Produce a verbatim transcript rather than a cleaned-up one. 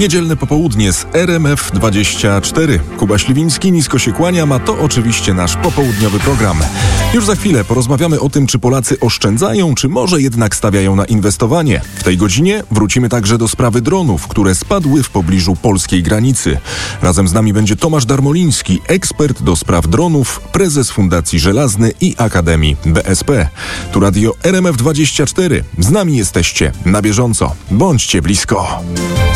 Niedzielne popołudnie z R M F dwadzieścia cztery. Kuba Śliwiński nisko się kłaniam, a to oczywiście nasz popołudniowy program. Już za chwilę porozmawiamy o tym, czy Polacy oszczędzają, czy może jednak stawiają na inwestowanie. W tej godzinie wrócimy także do sprawy dronów, które spadły w pobliżu polskiej granicy. Razem z nami będzie Tomasz Darmoliński, ekspert do spraw dronów, prezes Fundacji Żelazny i Akademii B S P. Tu radio R M F dwadzieścia cztery. Z nami jesteście na bieżąco. Bądźcie blisko.